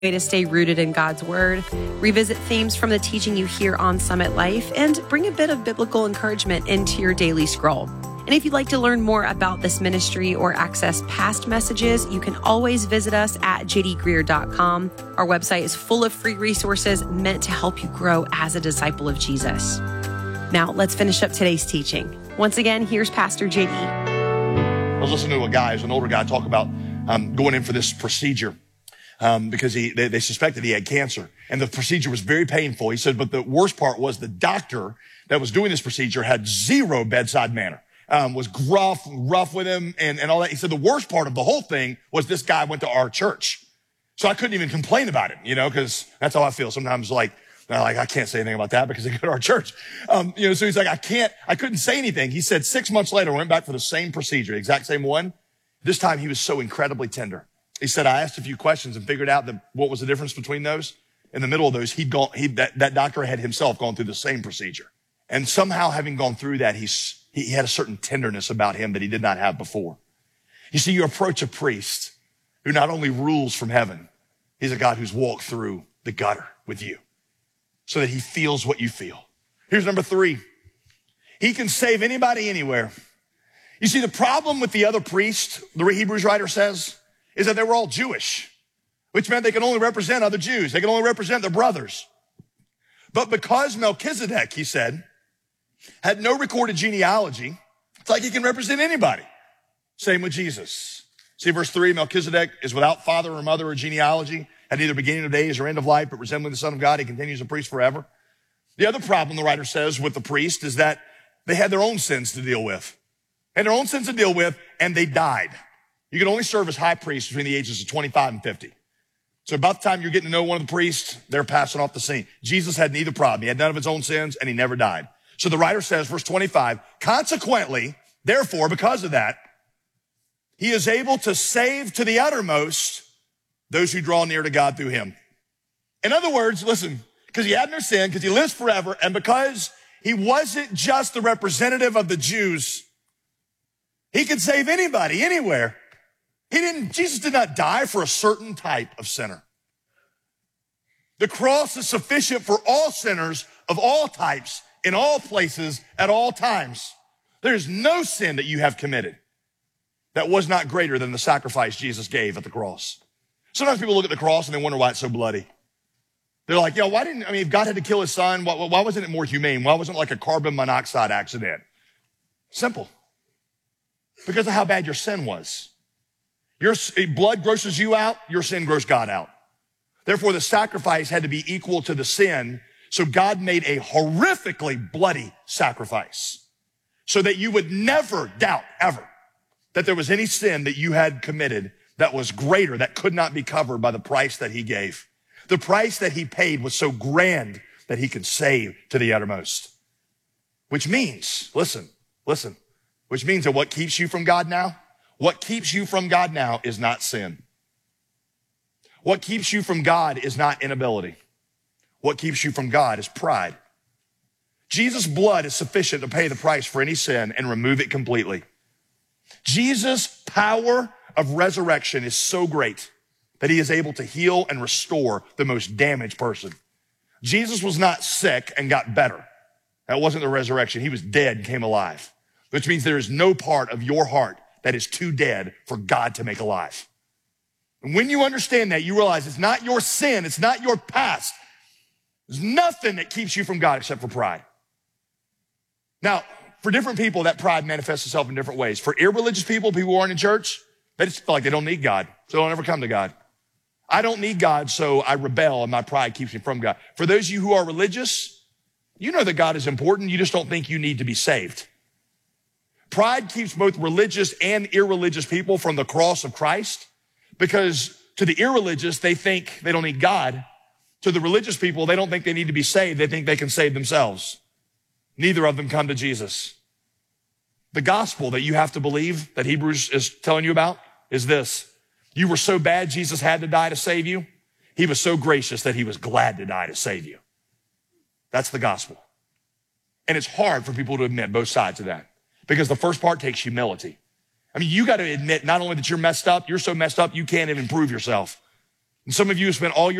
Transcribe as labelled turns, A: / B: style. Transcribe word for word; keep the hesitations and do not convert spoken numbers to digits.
A: way to stay rooted in God's Word, revisit themes from the teaching you hear on Summit Life, and bring a bit of biblical encouragement into your daily scroll. And if you'd like to learn more about this ministry or access past messages, you can always visit us at j d greer dot com. Our website is full of free resources meant to help you grow as a disciple of Jesus. Now, let's finish up today's teaching. Once again, here's Pastor J D.
B: I was listening to a guy, who's an older guy, talk about um, going in for this procedure um, because he they, they suspected he had cancer. And the procedure was very painful. He said, but the worst part was the doctor that was doing this procedure had zero bedside manner. Um, was gruff, rough with him and, and all that. He said the worst part of the whole thing was this guy went to our church. So I couldn't even complain about it, you know, because that's how I feel sometimes. Like, like I can't say anything about that because they go to our church. Um, you know, so he's like, I can't, I couldn't say anything. He said six months later, I went back for the same procedure, exact same one. This time he was so incredibly tender. He said, I asked a few questions and figured out that what was the difference between those. In the middle of those, he'd gone, he, that, that doctor had himself gone through the same procedure. And somehow having gone through that, he's, He had a certain tenderness about him that he did not have before. You see, you approach a priest who not only rules from heaven, he's a God who's walked through the gutter with you so that he feels what you feel. Here's number three. He can save anybody anywhere. You see, the problem with the other priests, the Hebrews writer says, is that they were all Jewish, which meant they could only represent other Jews. They could only represent their brothers. But because Melchizedek, he said, had no recorded genealogy, it's like he can represent anybody. Same with Jesus. See verse three, Melchizedek is without father or mother or genealogy, had neither beginning of days or end of life, but resembling the Son of God, he continues a priest forever. The other problem, the writer says, with the priest is that they had their own sins to deal with. Had their own sins to deal with, and they died. You can only serve as high priest between the ages of twenty-five and fifty. So about the time you're getting to know one of the priests, they're passing off the scene. Jesus had neither problem. He had none of his own sins, and he never died. So the writer says, verse twenty-five, consequently, therefore, because of that, he is able to save to the uttermost those who draw near to God through him. In other words, listen, because he had no sin, because he lives forever, and because he wasn't just the representative of the Jews, he could save anybody, anywhere. He didn't, Jesus did not die for a certain type of sinner. The cross is sufficient for all sinners of all types, in all places, at all times. There's no sin that you have committed that was not greater than the sacrifice Jesus gave at the cross. Sometimes people look at the cross and they wonder why it's so bloody. They're like, yo, why didn't, I mean, if God had to kill his son, why, why wasn't it more humane? Why wasn't it like a carbon monoxide accident? Simple. Because of how bad your sin was. Your blood grosses you out, your sin grossed God out. Therefore, the sacrifice had to be equal to the sin. So God made a horrifically bloody sacrifice so that you would never doubt ever that there was any sin that you had committed that was greater, that could not be covered by the price that he gave. The price that he paid was so grand that he could save to the uttermost. Which means, listen, listen, which means that what keeps you from God now, what keeps you from God now is not sin. What keeps you from God is not inability. What keeps you from God is pride. Jesus' blood is sufficient to pay the price for any sin and remove it completely. Jesus' power of resurrection is so great that he is able to heal and restore the most damaged person. Jesus was not sick and got better. That wasn't the resurrection. He was dead and came alive, which means there is no part of your heart that is too dead for God to make alive. And when you understand that, you realize it's not your sin. It's not your past. There's nothing that keeps you from God except for pride. Now, for different people, that pride manifests itself in different ways. For irreligious people, people who aren't in church, they just feel like they don't need God, so they'll never come to God. I don't need God, so I rebel, and my pride keeps me from God. For those of you who are religious, you know that God is important. You just don't think you need to be saved. Pride keeps both religious and irreligious people from the cross of Christ, because to the irreligious, they think they don't need God. To the religious people, they don't think they need to be saved. They think they can save themselves. Neither of them come to Jesus. The gospel that you have to believe that Hebrews is telling you about is this. You were so bad, Jesus had to die to save you. He was so gracious that he was glad to die to save you. That's the gospel. And it's hard for people to admit both sides of that, because the first part takes humility. I mean, you got to admit not only that you're messed up, you're so messed up you can't even prove yourself. And some of you have spent all your